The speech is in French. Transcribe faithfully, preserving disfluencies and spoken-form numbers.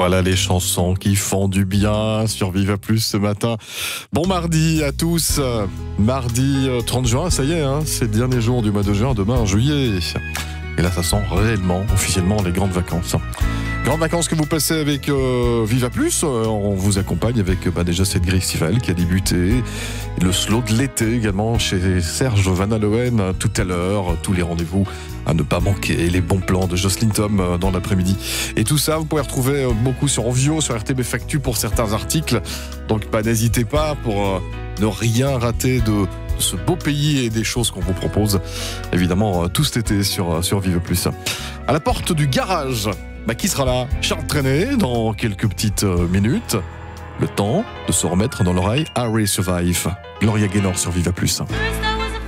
Voilà les chansons qui font du bien sur Viva Plus ce matin. Bon mardi à tous. Mardi trente juin, ça y est, hein, c'est le dernier jour du mois de juin, demain en juillet. Et là, ça sent réellement, officiellement, les grandes vacances. Grandes vacances que vous passez avec euh, Viva Plus. Euh, on vous accompagne avec bah, déjà cette grille estivale qui a débuté. Et le slow de l'été également chez Serge Van Alloen tout à l'heure. Tous les rendez-vous à ne pas manquer. Les bons plans de Jocelyne Tom euh, dans l'après-midi. Et tout ça, vous pouvez retrouver euh, beaucoup sur Envio, sur R T B Factu pour certains articles. Donc bah, n'hésitez pas pour euh, ne rien rater de ce beau pays et des choses qu'on vous propose. Évidemment, euh, tout cet été sur, sur Viva Plus. À la porte du garage. Bah, qui sera là? Charles Trenet dans quelques petites euh, minutes. Le temps de se remettre dans l'oreille Harry Survive. Gloria Gaynor sur Viva Plus.